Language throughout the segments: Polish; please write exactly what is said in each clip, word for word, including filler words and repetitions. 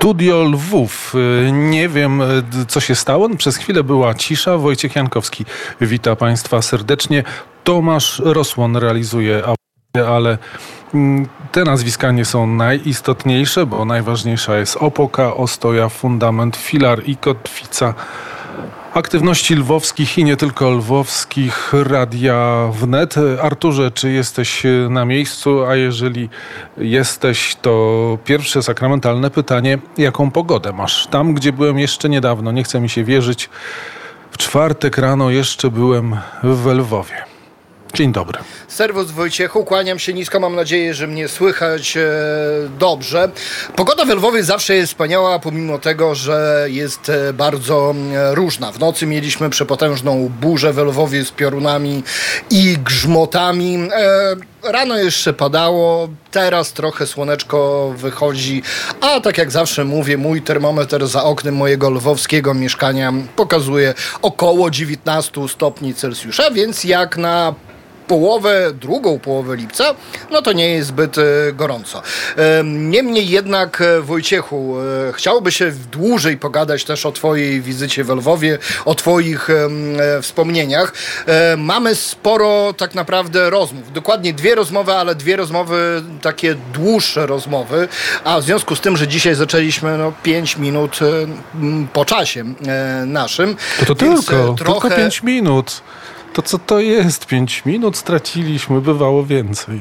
Studio Lwów. Nie wiem, co się stało. Przez chwilę była cisza. Wojciech Jankowski wita Państwa serdecznie. Tomasz Rosłon realizuje audycję, ale te nazwiska nie są najistotniejsze, bo najważniejsza jest opoka, ostoja, fundament, filar i kotwica aktywności lwowskich i nie tylko lwowskich Radia Wnet. Arturze, czy jesteś na miejscu? A jeżeli jesteś, to pierwsze sakramentalne pytanie, jaką pogodę masz? Tam, gdzie byłem jeszcze niedawno, nie chce mi się wierzyć, w czwartek rano jeszcze byłem w Lwowie. Dzień dobry. Serwus Wojciechu, kłaniam się nisko, mam nadzieję, że mnie słychać e, dobrze. Pogoda w Lwowie zawsze jest wspaniała, pomimo tego, że jest e, bardzo e, różna. W nocy mieliśmy przepotężną burzę w Lwowie z piorunami i grzmotami. E, rano jeszcze padało, teraz trochę słoneczko wychodzi, a tak jak zawsze mówię, mój termometr za oknem mojego lwowskiego mieszkania pokazuje około dziewiętnaście stopni Celsjusza, więc jak na połowę, drugą połowę lipca, no to nie jest zbyt e, gorąco. E, niemniej jednak, e, Wojciechu, e, chciałoby się dłużej pogadać też o twojej wizycie w Lwowie, o twoich e, e, wspomnieniach. E, mamy sporo tak naprawdę rozmów. Dokładnie dwie rozmowy, ale dwie rozmowy, takie dłuższe rozmowy, a w związku z tym, że dzisiaj zaczęliśmy no, pięć minut e, po czasie e, naszym. To, to więc, tylko, e, trochę... tylko pięć minut. To co to jest? Pięć minut straciliśmy, bywało więcej.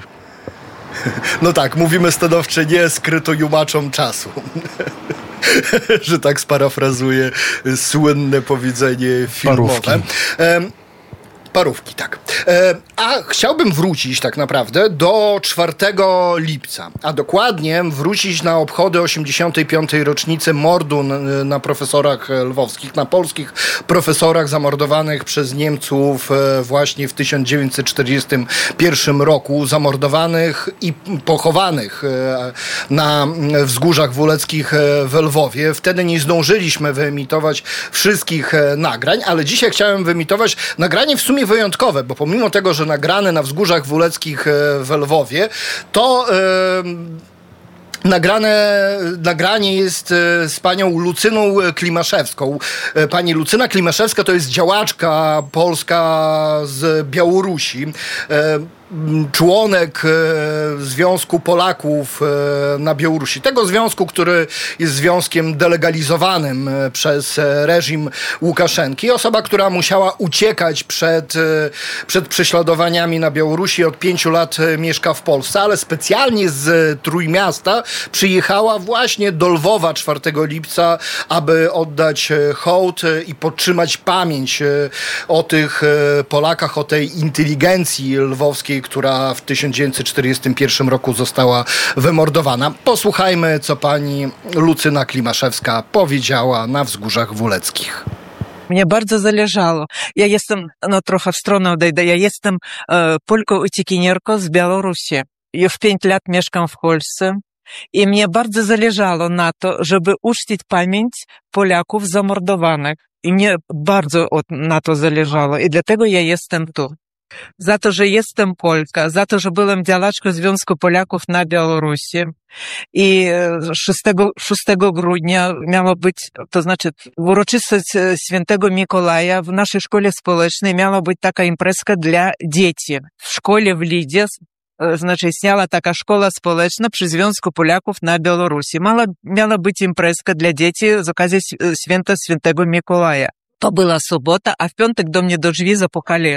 No tak, mówimy stanowcze nie skryto jumaczom czasu. Że tak sparafrazuję słynne powiedzenie filmowe. Parówki. Um, Parówki, tak. E, a chciałbym wrócić tak naprawdę do czwartego lipca, a dokładnie wrócić na obchody osiemdziesiątej piątej rocznicy mordu na, na profesorach lwowskich, na polskich profesorach zamordowanych przez Niemców e, właśnie w tysiąc dziewięćset czterdziestym pierwszym roku, zamordowanych i pochowanych e, na wzgórzach wuleckich e, w Lwowie. Wtedy nie zdążyliśmy wyemitować wszystkich e, nagrań, ale dzisiaj chciałem wyemitować nagranie w sumie wyjątkowe, bo pomimo tego, że nagrane na wzgórzach wuleckich w Lwowie, to yy, nagrane, nagranie jest z panią Lucyną Klimaszewską. Pani Lucyna Klimaszewska to jest działaczka polska z Białorusi. Yy, członek e, Związku Polaków e, na Białorusi. Tego związku, który jest związkiem delegalizowanym e, przez e, reżim Łukaszenki. Osoba, która musiała uciekać przed, e, przed prześladowaniami na Białorusi. Od pięciu lat e, mieszka w Polsce, ale specjalnie z e, Trójmiasta przyjechała właśnie do Lwowa czwartego lipca, aby oddać e, hołd e, i podtrzymać pamięć e, o tych e, Polakach, o tej inteligencji lwowskiej, która w tysiąc dziewięćset czterdziestym pierwszym roku została wymordowana. Posłuchajmy, co pani Lucyna Klimaszewska powiedziała na wzgórzach wuleckich. Mnie bardzo zależało. Ja jestem, no trochę w stronę odejdę, ja jestem e, Polką-uciekinierką z Białorusi. Już pięć lat mieszkam w Polsce i mnie bardzo zależało na to, żeby uczcić pamięć Polaków zamordowanych. I mnie bardzo od, na to zależało i dlatego ja jestem tu. Za to, że jestem Polka, za to, że byłem działaczką Związku Polaków na Białorusi i szóstego grudnia miało być, to znaczy uroczystość Świętego Mikołaja w naszej szkole społecznej miała być taka imprezka dla dzieci. W szkole w Lidzie, znaczy istniała taka szkoła społeczna przy Związku Polaków na Białorusi. Miała, miała być imprezka dla dzieci z okazji święta Świętego Mikołaja. To była sobota, a w piątek do mnie do drzwi zapukali.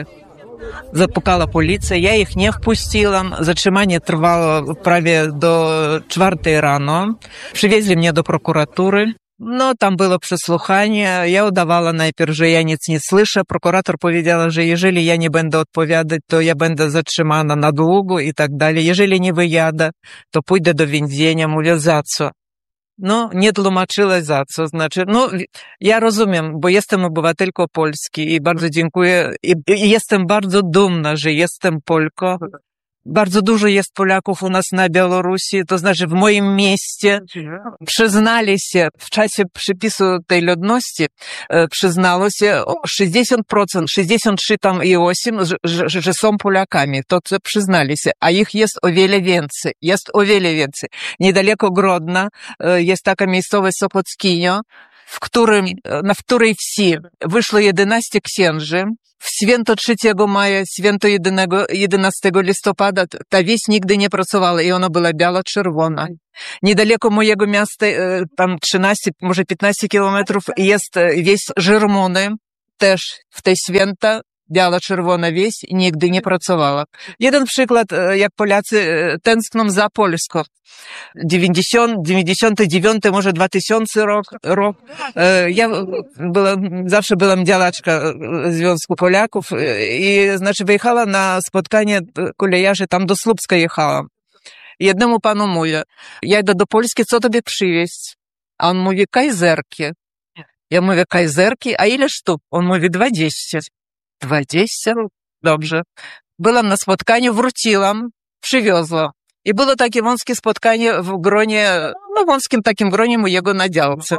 Zapukała policja, ja ich nie wpuściłam. Zatrzymanie trwało prawie do czwartej rano. Przywieźli mnie do prokuratury. No, tam było przesłuchanie. Ja udawała najpierw, że ja nic nie słyszę. Prokurator powiedziała, że jeżeli ja nie będę odpowiadać, to ja będę zatrzymana na długo i tak dalej. Jeżeli nie wyjadę, to pójdę do więzienia. Mówię, za co? No, nie tłumaczyła za co, znaczy, no, ja rozumiem, bo jestem obywatelką Polski i bardzo dziękuję i, i jestem bardzo dumna, że jestem Polką, Bardzo dużo jest Polaków u nas na Białorusi, to znaczy w moim mieście przyznali się, w czasie przypisu tej ludności przyznało się sześćdziesiąt procent, sześćdziesiąt trzy tam i osiem, że, że, że są Polakami, to co przyznali się, a ich jest o wiele więcej, jest o wiele więcej. Niedaleko Grodna jest taka miejscowość Sopockinio, w którym, na w której wsi wyszło jedenaście księży. W święto trzeciego maja, święto jedenastego listopada ta wieś nigdy nie pracowała i ona była biało-czerwona. Niedaleko mojego miasta, tam trzynaście, może piętnaście kilometrów, jest wieś Żermony, też w tej święta biało-czerwona wieś i nigdy nie pracowała. Jeden przykład, jak Polacy tęskną za Polską. dziewięćdziesiąty, dziewięćdziesiąty dziewiąty, może dwa tysiące rok, rok. Ja byłam, zawsze byłam działaczka Związku Polaków i znaczy wyjechała na spotkanie kolejarzy, tam do Słupska jechałam. Jednemu panu mówię, ja idę do Polski, co tobie przywieźć? A on mówi, kajzerki. Ja mówię, kajzerki, a ile sztuk? On mówi, dwadzieścia. Dwadzieścia? Dobrze. Byłam na spotkaniu, wróciłam, przywiozła. I było takie wąskie spotkanie w gronie, no wąskim takim gronie mojego na działce.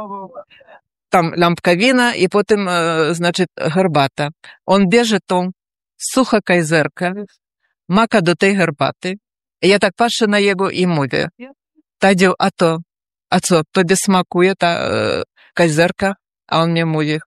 Tam lampka wina i potem, znaczy, herbata. On bierze tą suchą kajzerkę, maka do tej herbaty. I ja tak patrzę na jego i mówię, Tadziu, a to, a co, tobie smakuje ta e, kajzerka? A on mnie mówi,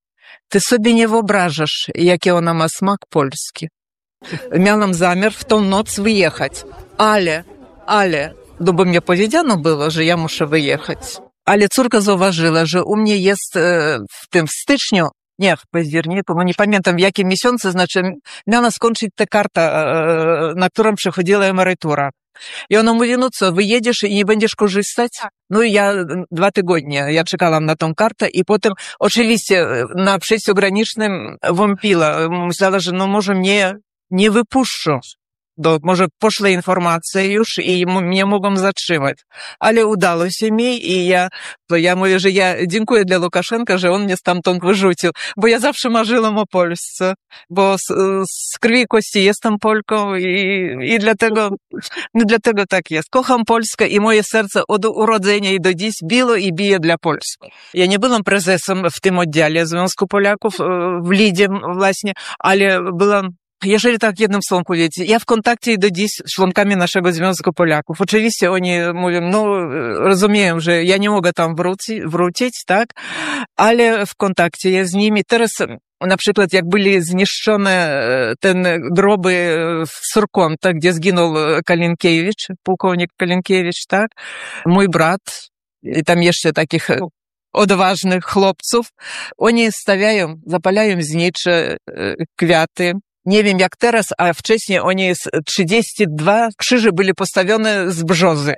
ty sobie nie wyobrażasz, jaki ona ma smak polski. Miałam zamiar w tą noc wyjechać, ale, ale, no bo mnie powiedziano było, że ja muszę wyjechać. Ale córka zauważyła, że u mnie jest e, w tym w styczniu, nie, w październiku, bo nie pamiętam w jakim miesiącu, znaczy miała skończyć tę kartę, e, na którą przychodziła emerytura. I ona mówi, no co, wyjedziesz i nie będziesz korzystać? No i ja dwa tygodnie, ja czekałam na tą kartę i potem oczywiście na przejściu granicznym wątpiła. Myślała, że no może mnie nie wypuszczą. Do, może poszły informacje już i mnie mogą zatrzymać. Ale udało się mi i ja, to ja mówię, że ja dziękuję dla Łukaszenka, że on mnie stamtąd wyrzucił, bo ja zawsze marzyłam o Polsce, bo z, z krwi i kości jestem Polką i, i dlatego, no dlatego tak jest. Kocham Polskę i moje serce od urodzenia i do dziś biło i bije dla Polski. Ja nie byłam prezesem w tym oddziale Związku Polaków w Lidzie właśnie, ale byłam. Jeżeli tak jednym słowem powiedzieć, ja w kontakcie do dziś z członkami naszego Związku Polaków. Oczywiście oni mówią, no rozumieją, że ja nie mogę tam wróci, wrócić, tak, ale w kontakcie jest z nimi. Teraz na przykład jak byli zniszczone ten groby w Surkąta, gdzie zginął Kalinkiewicz, pułkownik Kalinkiewicz, tak, mój brat i tam jeszcze takich odważnych chłopców, oni stawiają, zapalają znicze, kwiaty. Nie wiem jak teraz, a wcześniej oni trzydzieści dwa krzyże byli postawione z brzozy.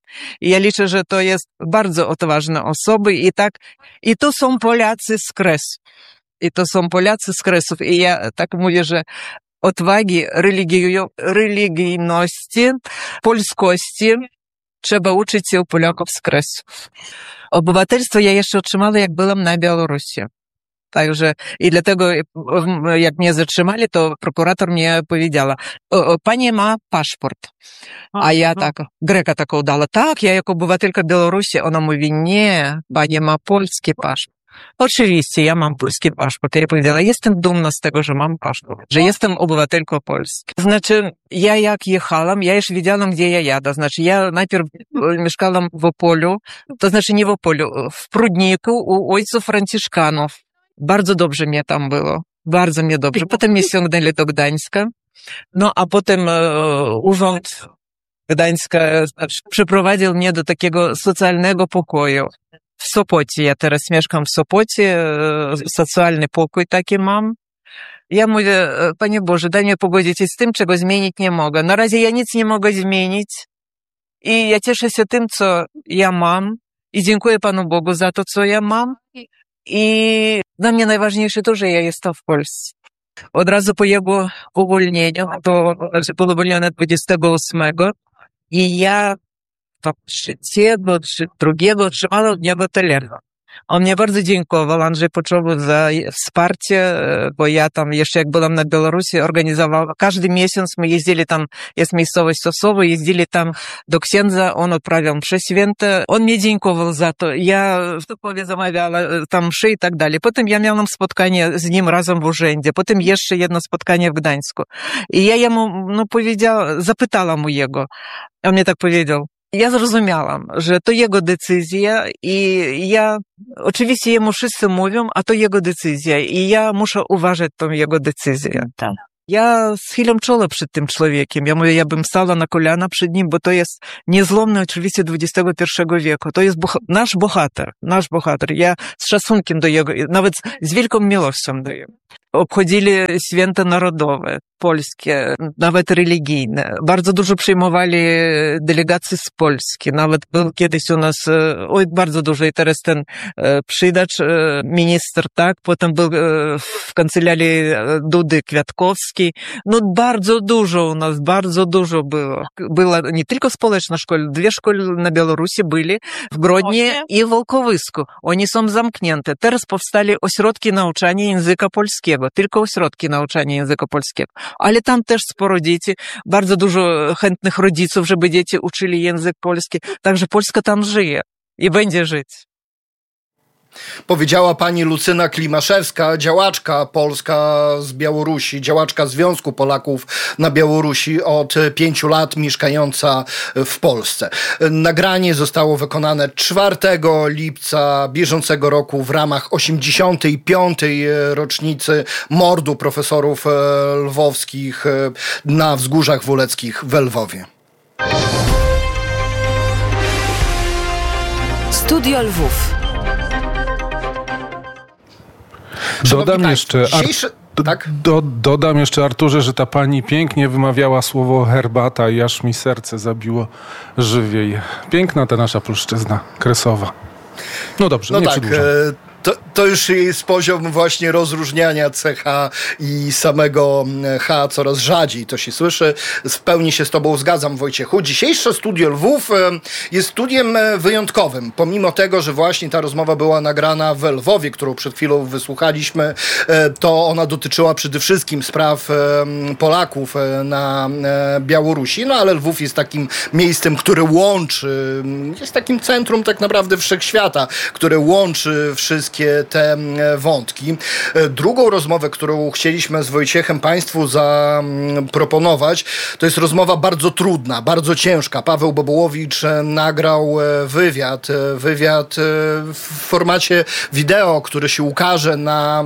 I ja liczę, że to jest bardzo odważne osoby i tak, i to są Polacy z Kresów. I to są Polacy z Kresów. I ja tak mówię, że odwagi, religio, religijności, polskości trzeba uczyć się u Polaków z Kresów. Obywatelstwo ja jeszcze otrzymała, jak byłam na Białorusi. Także i dlatego, jak mnie zatrzymali, to prokurator mnie powiedziała, pani ma paszport. A ja tak, Greka taką dała, tak, ja jako obywatelka Białorusi. Ona mówi, nie, pani ma polski paszport. Oczywiście, ja mam polski paszport. Ja powiedziała, jestem dumna z tego, że mam paszport, że jestem obywatelką Polski. Znaczy, ja jak jechałam, ja już wiedziałam, gdzie ja jadę. Znaczy, ja najpierw mieszkałam w Opolu, to znaczy nie w Opolu, w Prudniku u ojców franciszkanów. Bardzo dobrze mnie tam było. Bardzo mnie dobrze. Potem mnie ściągnęli do Gdańska. No, a potem e, urząd Gdańska znaczy, przyprowadził mnie do takiego socjalnego pokoju. W Sopocie. Ja teraz mieszkam w Sopocie. E, socjalny pokój taki mam. Ja mówię, Panie Boże, daj mnie pogodzić się z tym, czego zmienić nie mogę. Na razie ja nic nie mogę zmienić. I ja cieszę się tym, co ja mam. I dziękuję Panu Bogu za to, co ja mam. I dla mnie najważniejsze to, że ja jestem w Polsce. Od razu po jego uwolnieniu, to było uwolnione dwudziestego ósmego i ja trzeciego czy drugiego otrzymałam od niego telefon. On mnie bardzo dziękował, Andrzej Poczobut, za wsparcie, bo ja tam jeszcze jak byłam na Białorusi, organizowałam, każdy miesiąc my jeździli tam, jest miejscowość Sosowo, jeździli tam do księdza, on odprawiał msze święte, on mnie dziękował za to, ja w Tupowie zamawiała tam mszy i tak dalej. Potem ja miałam spotkanie z nim razem w urzędzie, potem jeszcze jedno spotkanie w Gdańsku. I ja jemu, no powiedziała, zapytałam mu jego, on mnie tak powiedział, ja zrozumiałam, że to jego decyzja i ja, oczywiście jemu wszyscy mówią, a to jego decyzja i ja muszę uważać tą jego decyzję. Tak. Ja schylam czoło przed tym człowiekiem. Ja mówię, ja bym stała na kolana przed nim, bo to jest niezłomny oczywiście dwudziestego pierwszego wieku. To jest boha- nasz bohater, nasz bohater. Ja z szacunkiem do jego, nawet z wielką miłością do jego. Obchodzili święta narodowe, polskie, nawet religijne. Bardzo dużo przyjmowali delegacji z Polski. Nawet był kiedyś u nas, oj, bardzo dużo i teraz ten przydacz, minister, tak? Potem był w kancelarii Dudy Kwiatkowski. No bardzo dużo u nas, bardzo dużo było. Była nie tylko społeczna szkoła, dwie szkoły na Białorusi byli w Grodnie i w Wolkowysku. Oni są zamknięte. Teraz powstali ośrodki nauczania języka polskiego. Tylko ośrodki nauczania języka polskiego. Ale tam też sporo dzieci, bardzo dużo chętnych rodziców, żeby dzieci uczyli język polski. Także Polska tam żyje i będzie żyć. Powiedziała pani Lucyna Klimaszewska, działaczka polska z Białorusi, działaczka Związku Polaków na Białorusi, od pięciu lat mieszkająca w Polsce. Nagranie zostało wykonane czwartego lipca bieżącego roku w ramach osiemdziesiątej piątej rocznicy mordu profesorów lwowskich na Wzgórzach Wóleckich w Lwowie. Studio Lwów. Dodam jeszcze, dzisiejszy... tak? do, dodam jeszcze, Arturze, że ta pani pięknie wymawiała słowo herbata i aż mi serce zabiło żywiej. Piękna ta nasza polszczyzna kresowa. No dobrze, no nie tak, przedłużam. E... To, to już jest poziom właśnie rozróżniania C H i samego H coraz rzadziej to się słyszy. W pełni się z tobą zgadzam, Wojciechu. Dzisiejsze Studio Lwów jest studiem wyjątkowym. Pomimo tego, że właśnie ta rozmowa była nagrana w Lwowie, którą przed chwilą wysłuchaliśmy, to ona dotyczyła przede wszystkim spraw Polaków na Białorusi. No ale Lwów jest takim miejscem, które łączy, jest takim centrum tak naprawdę wszechświata, które łączy wszystkie te wątki. Drugą rozmowę, którą chcieliśmy z Wojciechem Państwu zaproponować, to jest rozmowa bardzo trudna, bardzo ciężka. Paweł Bobołowicz nagrał wywiad, wywiad w formacie wideo, który się ukaże na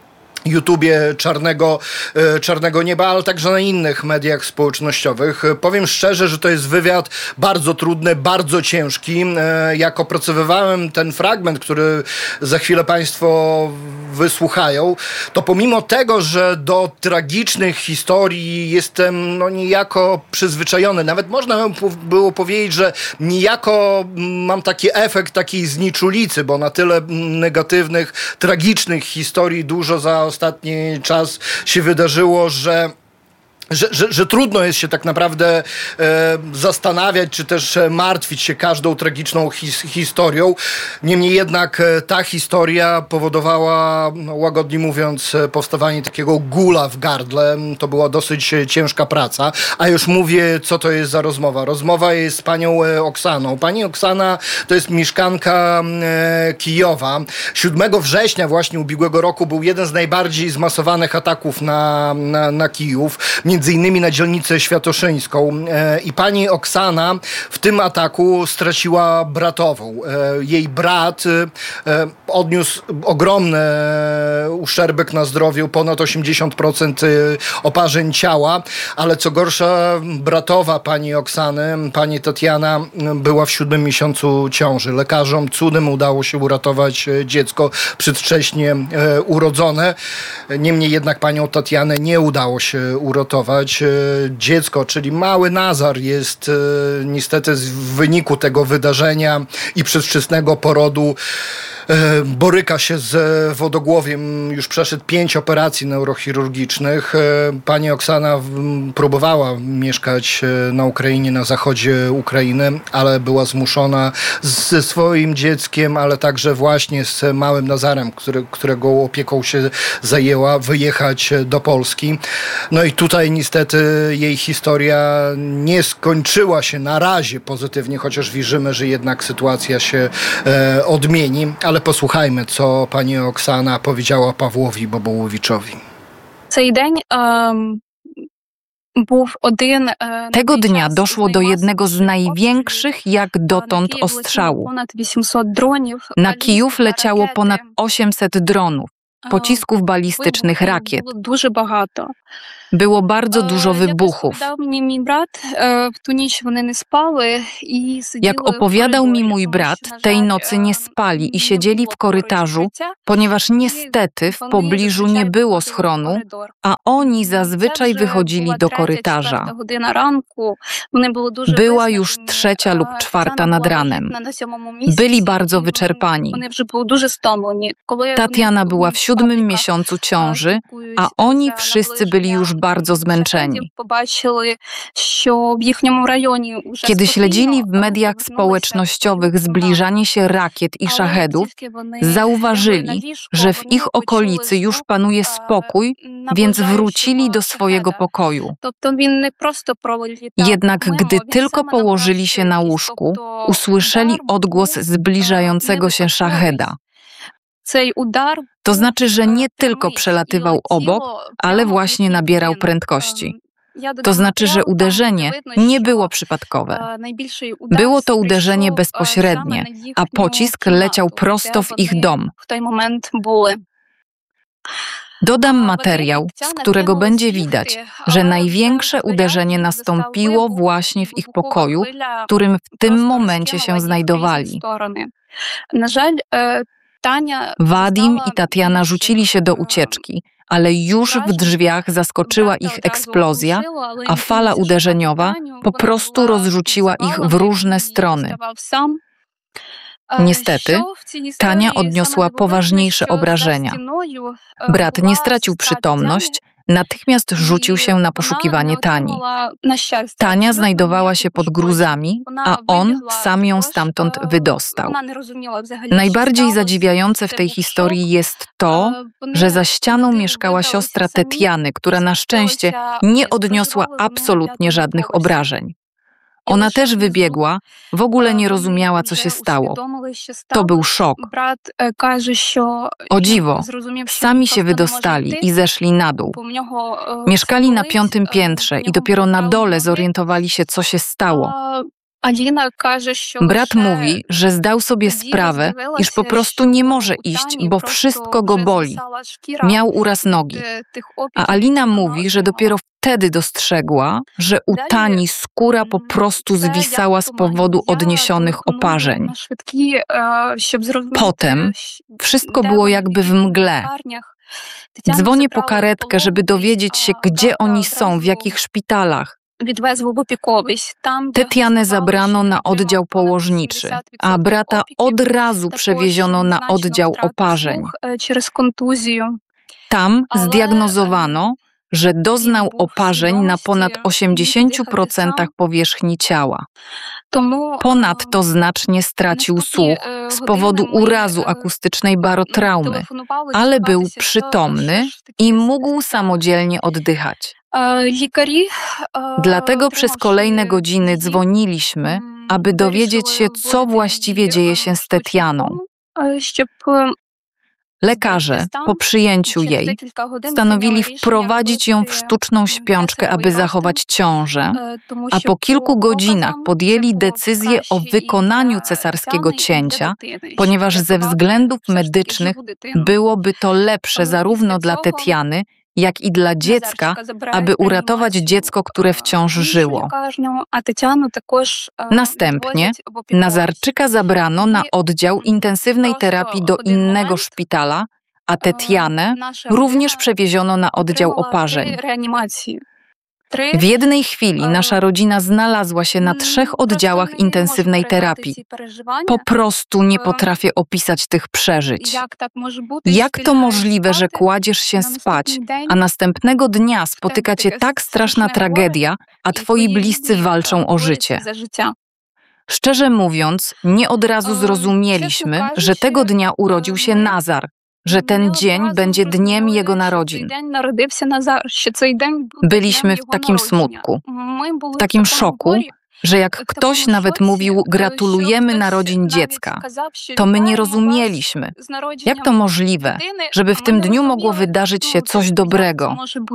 YouTubie Czarnego, Czarnego Nieba, ale także na innych mediach społecznościowych. Powiem szczerze, że to jest wywiad bardzo trudny, bardzo ciężki. Jak opracowywałem ten fragment, który za chwilę Państwo wysłuchają, to pomimo tego, że do tragicznych historii jestem no niejako przyzwyczajony, nawet można było powiedzieć, że niejako mam taki efekt takiej zniczulicy, bo na tyle negatywnych, tragicznych historii dużo za ostatni czas się wydarzyło, że Że, że, że trudno jest się tak naprawdę e, zastanawiać, czy też martwić się każdą tragiczną his, historią. Niemniej jednak e, ta historia powodowała, no, łagodnie mówiąc, powstawanie takiego gula w gardle. To była dosyć ciężka praca. A już mówię, co to jest za rozmowa. Rozmowa jest z panią e, Oksaną. Pani Oksana to jest mieszkanka e, Kijowa. siódmego września właśnie ubiegłego roku był jeden z najbardziej zmasowanych ataków na, na, na Kijów. Między innymi na dzielnicę świętoszyńską. I pani Oksana w tym ataku straciła bratową. Jej brat odniósł ogromny uszczerbek na zdrowiu, ponad osiemdziesiąt procent oparzeń ciała, ale co gorsza, bratowa pani Oksany, pani Tatiana, była w siódmym miesiącu ciąży. Lekarzom cudem udało się uratować dziecko przedwcześnie urodzone. Niemniej jednak panią Tatianę nie udało się uratować. uratować dziecko, czyli mały Nazar jest niestety w wyniku tego wydarzenia i przedwczesnego porodu boryka się z wodogłowiem, już przeszedł pięć operacji neurochirurgicznych. Pani Oksana próbowała mieszkać na Ukrainie, na zachodzie Ukrainy, ale była zmuszona ze swoim dzieckiem, ale także właśnie z małym Nazarem, który, którego opieką się zajęła, wyjechać do Polski. No i tutaj niestety jej historia nie skończyła się na razie pozytywnie, chociaż wierzymy, że jednak sytuacja się e, odmieni, ale posłuchajmy, co pani Oksana powiedziała Pawłowi Bobołowiczowi. Tego dnia doszło do jednego z największych jak dotąd ostrzału. Na Kijów leciało ponad osiemset dronów, pocisków balistycznych, rakiet. Było bardzo dużo wybuchów. Jak opowiadał mi mój brat, tej nocy nie spali i siedzieli w korytarzu, ponieważ niestety w pobliżu nie było schronu, a oni zazwyczaj wychodzili do korytarza. Była już trzecia lub czwarta nad ranem. Byli bardzo wyczerpani. Tatiana była w siódmym miesiącu ciąży, a oni wszyscy byli już bardzo zmęczeni. Kiedy śledzili w mediach społecznościowych zbliżanie się rakiet i szachedów, zauważyli, że w ich okolicy już panuje spokój, więc wrócili do swojego pokoju. Jednak gdy tylko położyli się na łóżku, usłyszeli odgłos zbliżającego się szacheda. To znaczy, że nie tylko przelatywał obok, ale właśnie nabierał prędkości. To znaczy, że uderzenie nie było przypadkowe. Było to uderzenie bezpośrednie, a pocisk leciał prosto w ich dom. Dodam materiał, z którego będzie widać, że największe uderzenie nastąpiło właśnie w ich pokoju, w którym w tym momencie się znajdowali. Wadim i Tatiana rzucili się do ucieczki, ale już w drzwiach zaskoczyła ich eksplozja, a fala uderzeniowa po prostu rozrzuciła ich w różne strony. Niestety, Tania odniosła poważniejsze obrażenia. Brat nie stracił przytomność, natychmiast rzucił się na poszukiwanie Tani. Tania znajdowała się pod gruzami, a on sam ją stamtąd wydostał. Najbardziej zadziwiające w tej historii jest to, że za ścianą mieszkała siostra Tetiany, która na szczęście nie odniosła absolutnie żadnych obrażeń. Ona też wybiegła, w ogóle nie rozumiała, co się stało. To był szok. O dziwo, sami się wydostali i zeszli na dół. Mieszkali na piątym piętrze i dopiero na dole zorientowali się, co się stało. Brat mówi, że zdał sobie sprawę, iż po prostu nie może iść, bo wszystko go boli. Miał uraz nogi. A Alina mówi, że dopiero wtedy dostrzegła, że u Tani skóra po prostu zwisała z powodu odniesionych oparzeń. Potem wszystko było jakby w mgle. Dzwonię po karetkę, żeby dowiedzieć się, gdzie oni są, w jakich szpitalach. Tetianę zabrano na oddział położniczy, a brata od razu przewieziono na oddział oparzeń. Tam zdiagnozowano, że doznał oparzeń na ponad osiemdziesięciu procentach powierzchni ciała. Ponadto znacznie stracił słuch z powodu urazu akustycznej barotraumy, ale był przytomny i mógł samodzielnie oddychać. Dlatego przez kolejne godziny dzwoniliśmy, aby dowiedzieć się, co właściwie dzieje się z Tetianą. Lekarze, po przyjęciu jej, stanowili wprowadzić ją w sztuczną śpiączkę, aby zachować ciążę, a po kilku godzinach podjęli decyzję o wykonaniu cesarskiego cięcia, ponieważ ze względów medycznych byłoby to lepsze zarówno dla Tetiany, jak i dla dziecka, aby uratować dziecko, które wciąż żyło. Następnie Nazarczyka zabrano na oddział intensywnej terapii do innego szpitala, a Tetianę również przewieziono na oddział oparzeń. W jednej chwili nasza rodzina znalazła się na trzech oddziałach intensywnej terapii. Po prostu nie potrafię opisać tych przeżyć. Jak to możliwe, że kładziesz się spać, a następnego dnia spotyka cię tak straszna tragedia, a twoi bliscy walczą o życie? Szczerze mówiąc, nie od razu zrozumieliśmy, że tego dnia urodził się Nazar, że ten dzień będzie dniem jego narodzin. Byliśmy w takim smutku, w takim szoku, że jak ktoś nawet mówił gratulujemy narodzin dziecka, to my nie rozumieliśmy, jak to możliwe, żeby w tym dniu mogło wydarzyć się coś dobrego.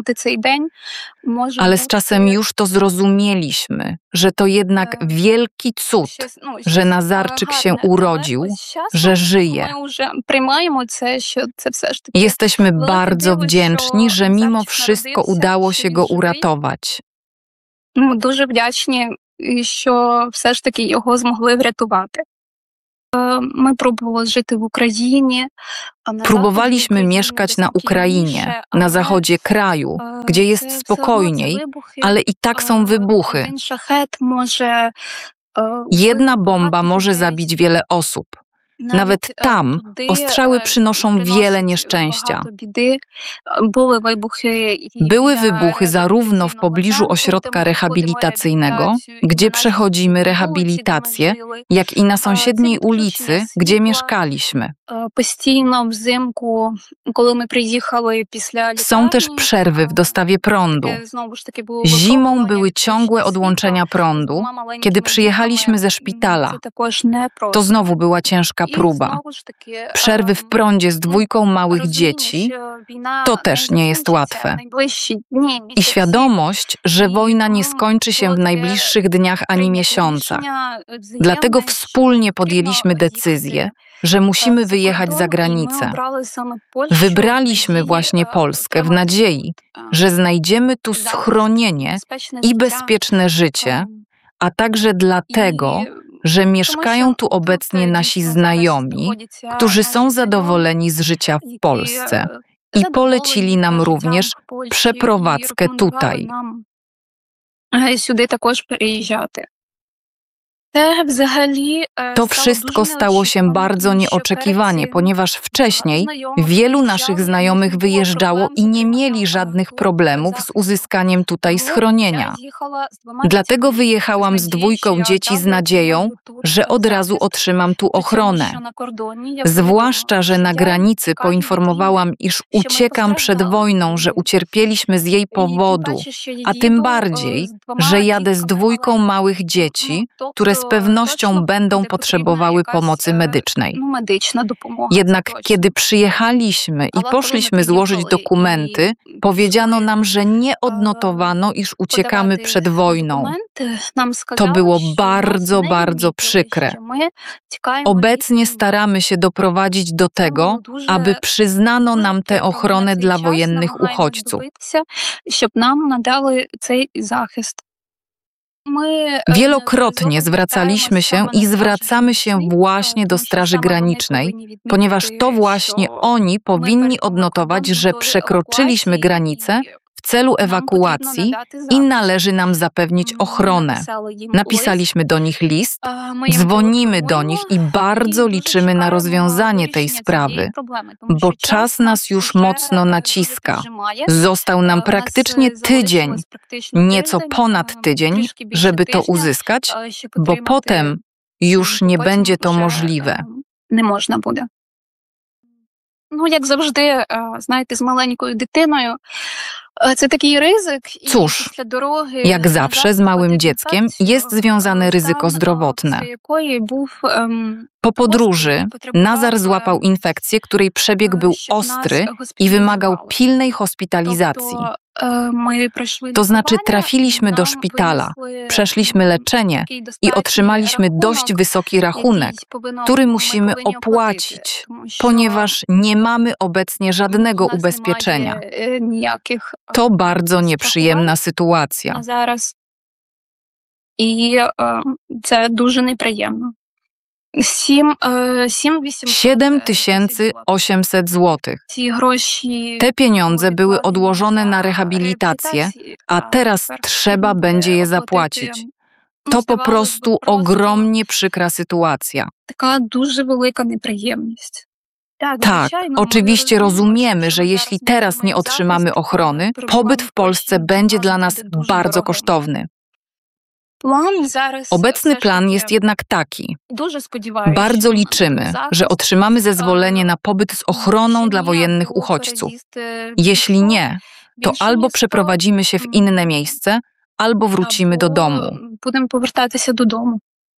Ale z czasem już to zrozumieliśmy, że to jednak wielki cud, że Nazarczyk się urodził, że żyje. Jesteśmy bardzo wdzięczni, że mimo wszystko udało się go uratować. Дуже вдячні, що все ж таки його змогли врятувати. My próbowaliśmy żyć w Ukrainie. Próbowaliśmy mieszkać na Ukrainie, na zachodzie kraju, gdzie jest spokojniej, ale i tak są wybuchy. Jedna bomba może zabić wiele osób. Nawet tam ostrzały przynoszą wiele nieszczęścia. Były wybuchy zarówno w pobliżu ośrodka rehabilitacyjnego, gdzie przechodzimy rehabilitację, jak i na sąsiedniej ulicy, gdzie mieszkaliśmy. Są też przerwy w dostawie prądu. Zimą były ciągłe odłączenia prądu, kiedy przyjechaliśmy ze szpitala. To znowu była ciężka próba. Przerwy w prądzie z dwójką małych dzieci to też nie jest łatwe. I świadomość, że wojna nie skończy się w najbliższych dniach ani miesiącach. Dlatego wspólnie podjęliśmy decyzję, że musimy wyjechać za granicę. Wybraliśmy właśnie Polskę w nadziei, że znajdziemy tu schronienie i bezpieczne życie, a także dlatego, że mieszkają tu obecnie nasi znajomi, którzy są zadowoleni z życia w Polsce i polecili nam również przeprowadzkę tutaj. To wszystko stało się bardzo nieoczekiwanie, ponieważ wcześniej wielu naszych znajomych wyjeżdżało i nie mieli żadnych problemów z uzyskaniem tutaj schronienia. Dlatego wyjechałam z dwójką dzieci z nadzieją, że od razu otrzymam tu ochronę. Zwłaszcza, że na granicy poinformowałam, iż uciekam przed wojną, że ucierpieliśmy z jej powodu, a tym bardziej, że jadę z dwójką małych dzieci, które z pewnością będą potrzebowały pomocy medycznej. Jednak kiedy przyjechaliśmy i poszliśmy złożyć dokumenty, powiedziano nam, że nie odnotowano, iż uciekamy przed wojną. To było bardzo, bardzo przykre. Obecnie staramy się doprowadzić do tego, aby przyznano nam tę ochronę dla wojennych uchodźców. Wielokrotnie zwracaliśmy się i zwracamy się właśnie do Straży Granicznej, ponieważ to właśnie oni powinni odnotować, że przekroczyliśmy granicę w celu ewakuacji i należy nam zapewnić ochronę. Napisaliśmy do nich list, dzwonimy do nich i bardzo liczymy na rozwiązanie tej sprawy, bo czas nas już mocno naciska. Został nam praktycznie tydzień, nieco ponad tydzień, żeby to uzyskać, bo potem już nie będzie to możliwe. Nie można буде. Ну, як завжди, знаєте, з маленькою дитиною, це такий ризик. Cóż, jak zawsze z małym dzieckiem jest związane ryzyko zdrowotne. Po podróży Nazar złapał infekcję, której przebieg był ostry i wymagał pilnej hospitalizacji. To znaczy trafiliśmy do szpitala, przeszliśmy leczenie i otrzymaliśmy dość wysoki rachunek, który musimy opłacić, ponieważ nie mamy obecnie żadnego ubezpieczenia. To bardzo nieprzyjemna sytuacja. I to дуже неприємно. siedem tysięcy osiemset złotych. Te pieniądze były odłożone na rehabilitację, a teraz trzeba będzie je zapłacić. To po prostu ogromnie przykra sytuacja. Taka дуже велика неприємність. Tak, oczywiście rozumiemy, że jeśli teraz nie otrzymamy ochrony, pobyt w Polsce będzie dla nas bardzo kosztowny. Obecny plan jest jednak taki. Bardzo liczymy, że otrzymamy zezwolenie na pobyt z ochroną dla wojennych uchodźców. Jeśli nie, to albo przeprowadzimy się w inne miejsce, albo wrócimy do domu. Będziemy powracać się do domu.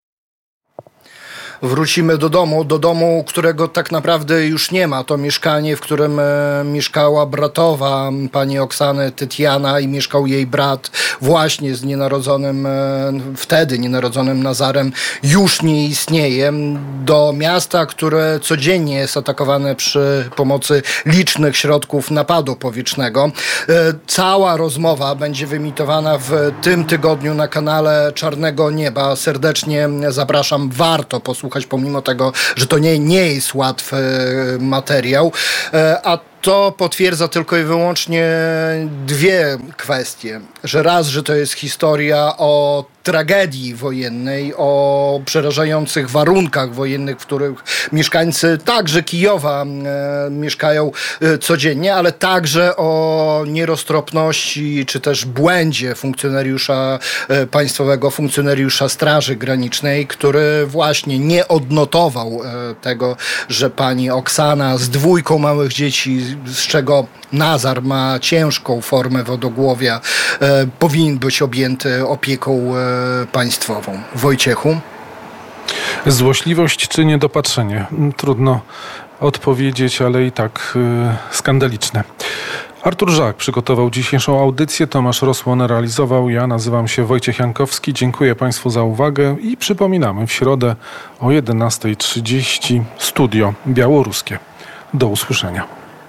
Wrócimy do domu, do domu, którego tak naprawdę już nie ma. To mieszkanie, w którym e, mieszkała bratowa pani Oksany Tytiana i mieszkał jej brat właśnie z nienarodzonym, e, wtedy nienarodzonym Nazarem, już nie istnieje. Do miasta, które codziennie jest atakowane przy pomocy licznych środków napadu powietrznego. E, cała rozmowa będzie wyemitowana w tym tygodniu na kanale Czarnego Nieba. Serdecznie zapraszam, warto posłuchać. Pomimo tego, że to nie, nie jest łatwy materiał, a to potwierdza tylko i wyłącznie dwie kwestie. Że raz, że to jest historia o tragedii wojennej, o przerażających warunkach wojennych, w których mieszkańcy także Kijowa e, mieszkają e, codziennie, ale także o nieroztropności czy też błędzie funkcjonariusza e, państwowego, funkcjonariusza Straży Granicznej, który właśnie nie odnotował e, tego, że pani Oksana z dwójką małych dzieci, z czego Nazar ma ciężką formę wodogłowia, e, powinien być objęty opieką e, państwową. Wojciechu? Złośliwość czy niedopatrzenie? Trudno odpowiedzieć, ale i tak y, skandaliczne. Artur Żak przygotował dzisiejszą audycję, Tomasz Rosłon realizował, ja nazywam się Wojciech Jankowski. Dziękuję Państwu za uwagę i przypominamy, w środę o jedenasta trzydzieści Studio Białoruskie. Do usłyszenia.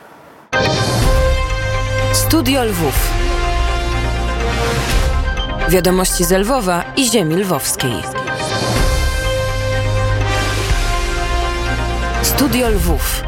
Studio Lwów. Wiadomości z Lwowa i ziemi lwowskiej. Studio Lwów.